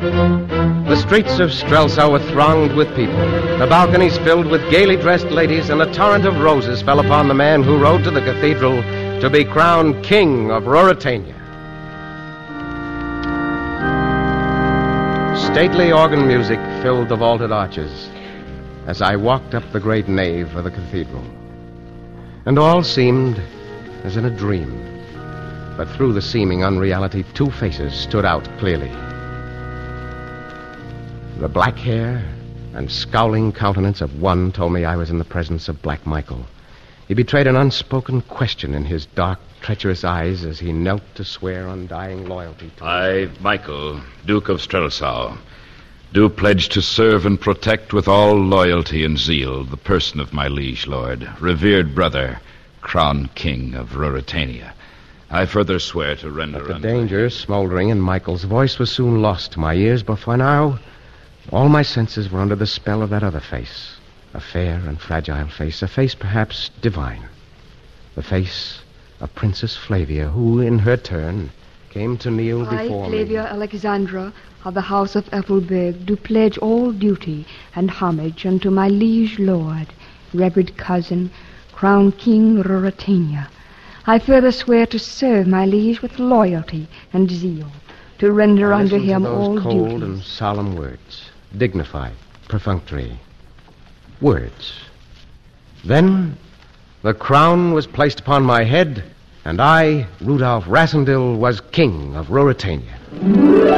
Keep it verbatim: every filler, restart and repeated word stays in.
The streets of Strelsau were thronged with people, the balconies filled with gaily dressed ladies, and a torrent of roses fell upon the man who rode to the cathedral to be crowned King of Ruritania. Stately organ music filled the vaulted arches as I walked up the great nave of the cathedral. And all seemed as in a dream. But through the seeming unreality, two faces stood out clearly. The black hair and scowling countenance of one told me I was in the presence of Black Michael. He betrayed an unspoken question in his dark, treacherous eyes as he knelt to swear undying loyalty to I, Michael, Duke of Strelsau, do pledge to serve and protect with all loyalty and zeal the person of my liege lord, revered brother, crowned King of Ruritania. I further swear to render... But the unto... danger smoldering in Michael's voice was soon lost to my ears, but for now, all my senses were under the spell of that other face. A fair and fragile face, a face perhaps divine. The face of Princess Flavia, who, in her turn, came to kneel I, before Flavia me. Alexandra, of the house of Ethelberg, do pledge all duty and homage unto my liege lord, revered cousin, crowned King Ruritania. I further swear to serve my liege with loyalty and zeal, to render I unto listened him to those all cold duties. and solemn words, dignified, perfunctory words. Then the crown was placed upon my head, and I, Rudolph Rassendyll, was King of Ruritania.